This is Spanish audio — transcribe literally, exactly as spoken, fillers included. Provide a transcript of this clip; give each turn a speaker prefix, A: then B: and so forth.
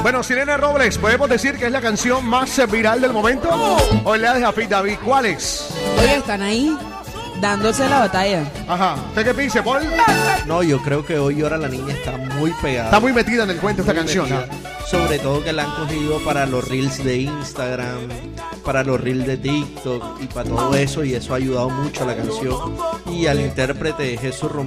A: Bueno, Sirena Robles, ¿podemos decir que es la canción más viral del momento? ¿O le das a Fit David? ¿Cuál es?
B: Oye, están ahí dándose la batalla.
A: Ajá. ¿Usted qué piensa, Paul?
C: No, yo creo que Hoy Llora la Niña está muy pegada.
A: Está muy metida en el cuento esta
C: Muy
A: canción.
C: metida. Sobre todo que la han cogido para los reels de Instagram, para los reels de TikTok y para todo eso, y eso ha ayudado mucho a la canción y al intérprete Jesús Romero.